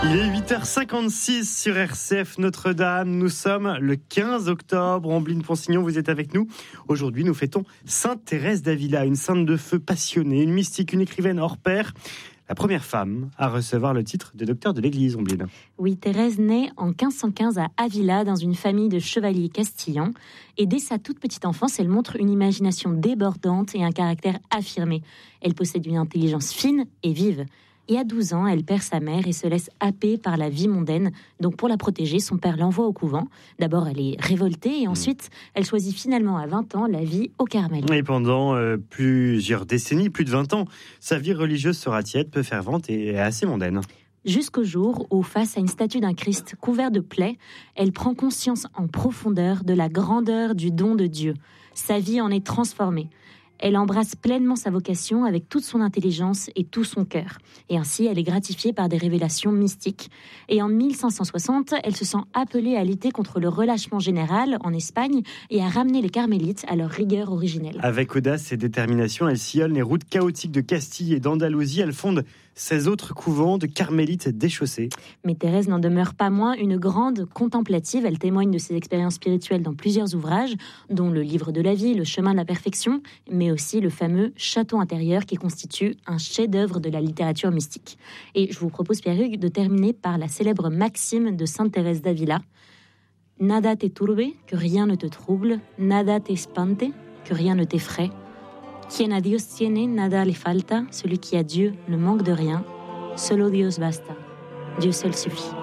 Il est 8h56 sur RCF Notre-Dame. Nous sommes le 15 octobre. Ambline Ponsignon, vous êtes avec nous. Aujourd'hui, nous fêtons Sainte Thérèse d'Avila, une sainte de feu passionnée, une mystique, une écrivaine hors pair. La première femme à recevoir le titre de docteur de l'Église, Ambline. Oui, Thérèse naît en 1515 à Avila, dans une famille de chevaliers castillans. Et dès sa toute petite enfance, elle montre une imagination débordante et un caractère affirmé. Elle possède une intelligence fine et vive. Et à 12 ans, elle perd sa mère et se laisse happer par la vie mondaine. Donc pour la protéger, son père l'envoie au couvent. D'abord, elle est révoltée et ensuite, elle choisit finalement à 20 ans la vie au Carmel. Et pendant plusieurs décennies, plus de 20 ans, sa vie religieuse sera tiède, peu fervente et assez mondaine. Jusqu'au jour où, face à une statue d'un Christ couvert de plaies, elle prend conscience en profondeur de la grandeur du don de Dieu. Sa vie en est transformée. Elle embrasse pleinement sa vocation avec toute son intelligence et tout son cœur. Et ainsi, elle est gratifiée par des révélations mystiques. Et en 1560, elle se sent appelée à lutter contre le relâchement général en Espagne et à ramener les carmélites à leur rigueur originelle. Avec audace et détermination, elle sillonne les routes chaotiques de Castille et d'Andalousie. Elle fonde 16 autres couvents de carmélites déchaussés. Mais Thérèse n'en demeure pas moins une grande contemplative. Elle témoigne de ses expériences spirituelles dans plusieurs ouvrages, dont le Livre de la vie, le Chemin de la perfection, mais aussi le fameux Château intérieur qui constitue un chef-d'œuvre de la littérature mystique. Et je vous propose, Pierre-Hugues, de terminer par la célèbre maxime de Sainte Thérèse d'Avila. Nada te turbe, que rien ne te trouble, nada te espante, que rien ne t'effraie. Quien a Dios tiene, nada le falta, celui qui a Dieu ne manque de rien, solo Dios basta, Dieu seul suffit.